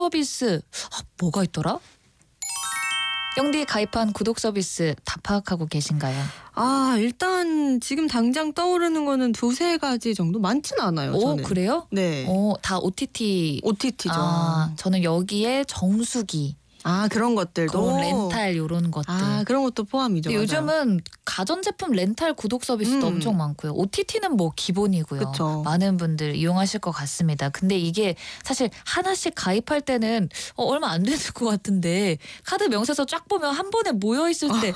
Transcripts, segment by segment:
서비스 뭐가 있더라? 영디 가입한 구독 서비스 다 파악하고 계신가요? 일단 지금 당장 떠오르는 거는 두세 가지 정도 많진 않아요. 저는. 그래요? 네. 다 OTT죠. 저는 여기에 정수기. 그런 것들도. 그런 렌탈 이런 것들. 그런 것도 포함이죠. 맞아요. 요즘은 가전제품 렌탈 구독 서비스도 엄청 많고요. OTT는 뭐 기본이고요. 그쵸. 많은 분들 이용하실 것 같습니다. 근데 이게 사실 하나씩 가입할 때는 얼마 안 되는 것 같은데 카드 명세서 쫙 보면 한 번에 모여 있을 때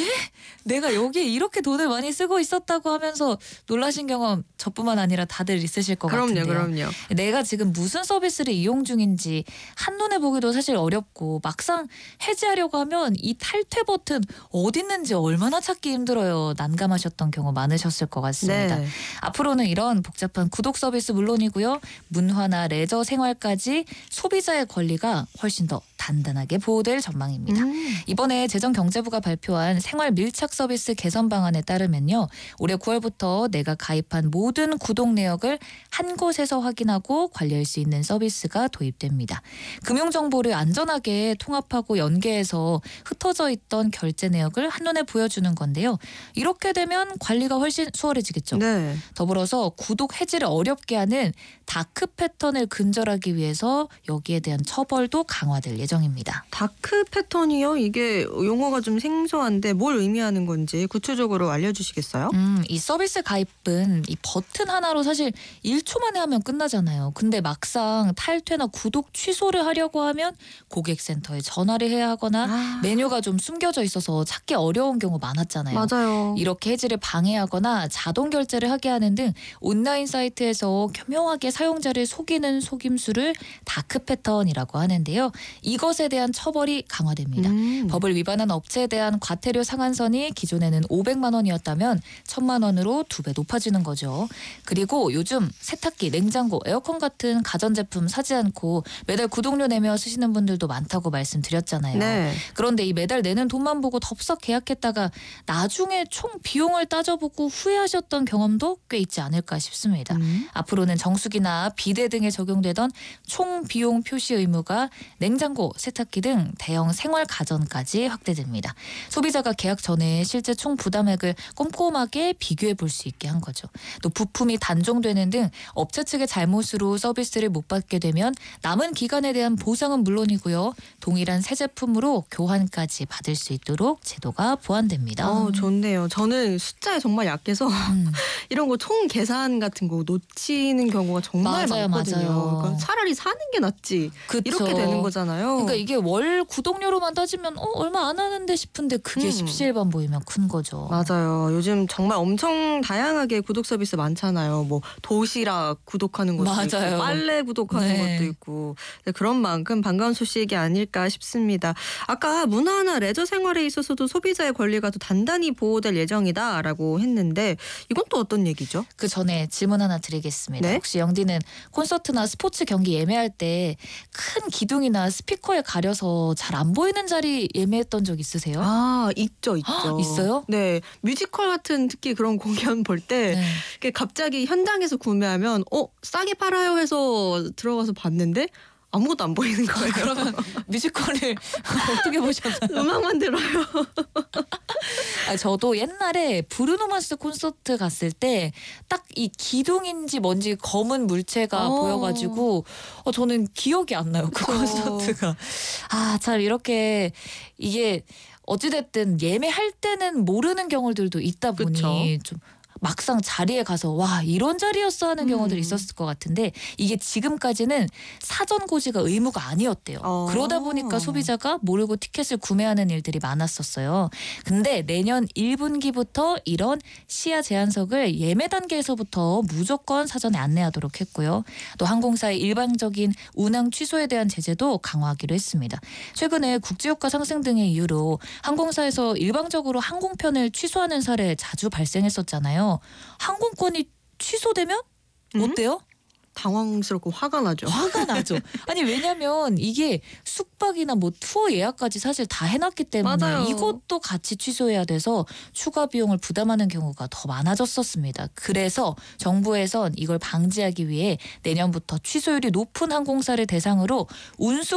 내가 여기에 이렇게 돈을 많이 쓰고 있었다고 하면서 놀라신 경험 저뿐만 아니라 다들 있으실 것 같은데요. 그럼요. 내가 지금 무슨 서비스를 이용 중인지 한눈에 보기도 사실 어렵고 막상 해지하려고 하면 이 탈퇴 버튼 어디 있는지 얼마나 찾기 힘들어요. 난감하셨던 경우 많으셨을 것 같습니다. 네. 앞으로는 이런 복잡한 구독 서비스 물론이고요. 문화나 레저 생활까지 소비자의 권리가 훨씬 더 단단하게 보호될 전망입니다. 이번에 재정경제부가 발표한 생활 밀착 서비스 개선 방안에 따르면요. 올해 9월부터 내가 가입한 모든 구독 내역을 한 곳에서 확인하고 관리할 수 있는 서비스가 도입됩니다. 금융정보를 안전하게 통합하고 연계해서 흩어져 있던 결제 내역을 한눈에 보여주는 건데요. 이렇게 되면 관리가 훨씬 수월해지겠죠. 네. 더불어서 구독 해지를 어렵게 하는 다크 패턴을 근절하기 위해서 여기에 대한 처벌도 강화될 예정입니다. 다크 패턴이요? 이게 용어가 좀 생소한데 뭘 의미하는 건지 구체적으로 알려주시겠어요? 이 서비스 가입은 이 버튼 하나로 사실 1초 만에 하면 끝나잖아요. 근데 막상 탈퇴나 구독 취소를 하려고 하면 고객센터에 전화를 해야 하거나 메뉴가 좀 숨겨져 있어서 찾기 어려운 경우 많았잖아요. 맞아요. 이렇게 해지를 방해하거나 자동 결제를 하게 하는 등 온라인 사이트에서 교묘하게 사용자를 속이는 속임수를 다크 패턴이라고 하는데요. 이것에 대한 처벌이 강화됩니다. 법을 위반한 업체에 대한 과태료 상한선이 기존에는 500만 원이었다면 1000만 원으로 2배 높아지는 거죠. 그리고 요즘 세탁기, 냉장고, 에어컨 같은 가전제품 사지 않고 매달 구독료 내며 쓰시는 분들도 많다고 말씀드렸잖아요. 네. 그런데 이 매달 내는 돈만 보고 덥석 계약했다가 나중에 총 비용을 따져보고 후회하셨던 경험도 꽤 있지 않을까 싶습니다. 앞으로는 정수기나 비데 등에 적용되던 총 비용 표시 의무가 냉장고, 세탁기 등 대형 생활 가전까지 확대됩니다. 소비자가 계약 전에 실제 총 부담액을 꼼꼼하게 비교해 볼 수 있게 한 거죠. 또 부품이 단종되는 등 업체 측의 잘못으로 서비스를 못 받게 되면 남은 기간에 대한 보상은 물론이고요. 동일한 새 제품으로 교환까지 받을 수 있도록 제도가 보완됩니다. 좋네요. 저는 숫자에 정말 약해서 이런 거 총 계산 같은 거 놓치는 경우가 정말 많거든요. 그러니까 차라리 사는 게 낫지. 그쵸. 이렇게 되는 거잖아요. 그러니까 이게 월 구독료로만 따지면 얼마 안 하는데 싶은데 그게 십시일반 보이면 큰 거죠. 맞아요. 요즘 정말 엄청 다양하게 구독 서비스 많잖아요. 뭐 도시락 구독하는 것도 맞아요. 있고 빨래 구독하는 것도 있고 그런 만큼 반가운 소식이 아닐까 싶습니다. 아까 문화나 레저 생활에 있어서도 소비자의 권리가 더 단단히 보호될 예정이다라고 했는데 이건 또 어떤 얘기죠? 그 전에 질문 하나 드리겠습니다. 네? 혹시 영디는 콘서트나 스포츠 경기 예매할 때 큰 기둥이나 스피커에 가려서 잘 안 보이는 자리 예매했던 적 있으세요? 있죠. 있어요? 네. 뮤지컬 같은 특히 그런 공연 볼 때 갑자기 현장에서 구매하면 싸게 팔아요 해서 들어가서 봤는데 아무것도 안 보이는 거예요. 그러면 뮤지컬을 어떻게 보셨나요? 음악만 들어요. 저도 옛날에 브루노마스 콘서트 갔을 때 딱 이 기둥인지 뭔지 검은 물체가 보여가지고 저는 기억이 안 나요. 그 콘서트가. 참 이렇게 이게 어찌됐든 예매할 때는 모르는 경우들도 있다 보니 좀 막상 자리에 가서 와 이런 자리였어 하는 경우들이 있었을 것 같은데 이게 지금까지는 사전 고지가 의무가 아니었대요. 그러다 보니까 소비자가 모르고 티켓을 구매하는 일들이 많았었어요. 근데 내년 1분기부터 이런 시야 제한석을 예매 단계에서부터 무조건 사전에 안내하도록 했고요. 또 항공사의 일방적인 운항 취소에 대한 제재도 강화하기로 했습니다. 최근에 국제유가 상승 등의 이유로 항공사에서 일방적으로 항공편을 취소하는 사례 자주 발생했었잖아요. 항공권이 취소되면 어때요? 당황스럽고 화가 나죠. 화가 나죠. 아니 왜냐면 이게 숙박이나 뭐 투어 예약까지 사실 다 해놨기 때문에 맞아요. 이것도 같이 취소해야 돼서 추가 비용을 부담하는 경우가 더 많아졌었습니다. 그래서 정부에선 이걸 방지하기 위해 내년부터 취소율이 높은 항공사를 대상으로